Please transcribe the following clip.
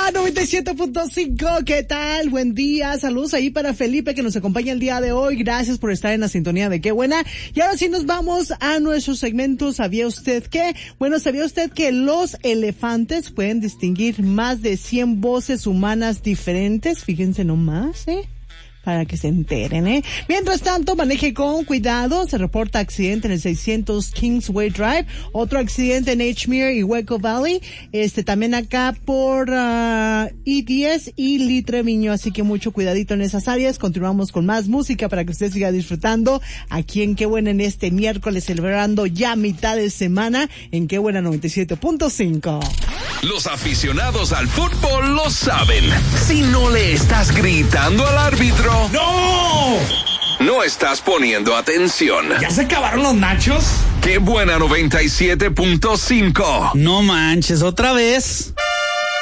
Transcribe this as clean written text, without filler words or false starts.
buena 97.5, ¿qué tal? Buen día, saludos ahí para Felipe que nos acompaña el día de hoy, gracias por estar en la sintonía de Qué Buena. Y ahora sí nos vamos a nuestro segmento ¿Sabía usted qué? Bueno, ¿sabía usted que los elefantes pueden distinguir más de 100 voces humanas diferentes? Fíjense nomás, para que se enteren, Mientras tanto, maneje con cuidado. Se reporta accidente en el 600 Kingsway Drive. Otro accidente en Edgemere y Waco Valley. También acá por I-10 y Lee Treviño. Así que mucho cuidadito en esas áreas. Continuamos con más música para que usted siga disfrutando aquí en Qué Buena en este miércoles, celebrando ya mitad de semana en Qué Buena 97.5. Los aficionados al fútbol lo saben. Si no le estás gritando al árbitro, ¡no! No estás poniendo atención. ¿Ya se acabaron los nachos? Qué Buena 97.5. No manches, otra vez.